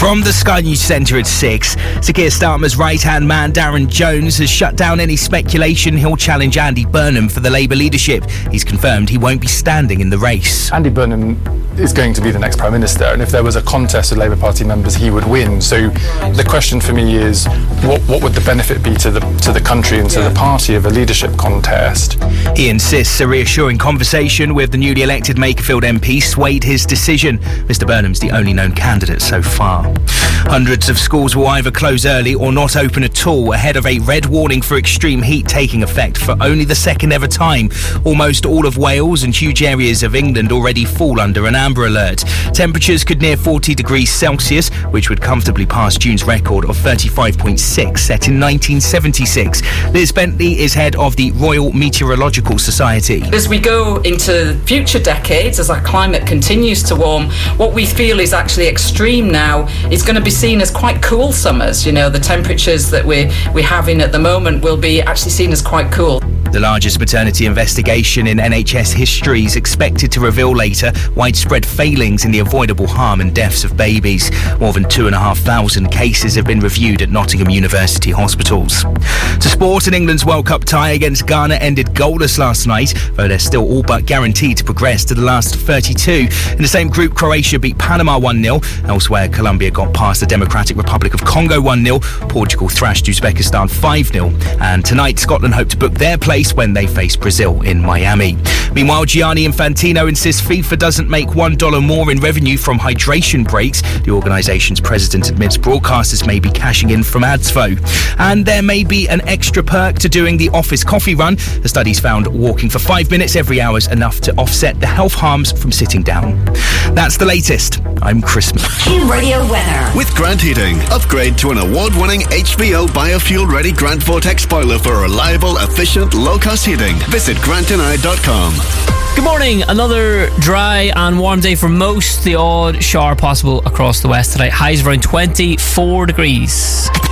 From the Sky News Centre at 6, Sir Keir Starmer's right-hand man Darren Jones has shut down any speculation he'll challenge Andy Burnham for the Labour leadership. He's confirmed he won't be standing in the race. Andy Burnham is going to be the next Prime Minister, and if there was a contest of Labour Party members, he would win. So the question for me is, what would the benefit be to the country and to the party of a leadership contest? He insists a reassuring conversation with the newly elected Makerfield MP swayed his decision. Mr Burnham's the only known candidate so far. Hundreds of schools will either close early or not open at all ahead of a red warning for extreme heat taking effect for only the second ever time. Almost all of Wales and huge areas of England already fall under an amber alert. Temperatures could near 40 degrees Celsius, which would comfortably pass June's record of 35.6 set in 1976. Liz Bentley is head of the Royal Meteorological Society. As we go into future decades, as our climate continues to warm, what we feel is actually extreme now is going to be seen as quite cool summers. You know, the temperatures that we're having at the moment will be actually seen as quite cool. The largest maternity investigation in NHS history is expected to reveal later widespread failings in the avoidable harm and deaths of babies. More than 2,500 cases have been reviewed at Nottingham University hospitals. To sport, an England's World Cup tie against Ghana ended goalless last night, though they're still all but guaranteed to progress to the last 32. In the same group, Croatia beat Panama 1-0. Elsewhere, Colombia got past the Democratic Republic of Congo 1-0. Portugal thrashed Uzbekistan 5-0. And tonight, Scotland hope to book their place when they face Brazil in Miami. Meanwhile, Gianni Infantino insists FIFA doesn't make $1 more in revenue from hydration breaks. The organisation's president admits broadcasters may be cashing in from ads, though. And there may be an extra perk to doing the office coffee run. The studies found walking for 5 minutes every hour is enough to offset the health harms from sitting down. That's the latest. I'm Chris. Team Radio weather. With Grant Heating, upgrade to an award-winning HVO biofuel-ready Grant Vortex boiler for reliable, efficient, low-cost heating. Visit grantandI.com. Good morning. Another dry and warm day for most. The odd shower possible across the west tonight. Highs around 24 degrees.